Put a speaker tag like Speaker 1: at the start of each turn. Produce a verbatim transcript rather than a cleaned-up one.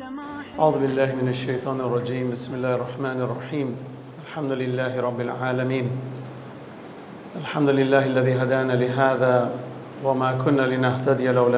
Speaker 1: أعوذ بالله من الشيطان الرجيم. بسم الله الرحمن الرحيم. الحمد لله رب العالمين. الحمد لله الذي هدانا لهذا وما كنا لنهتدي لولا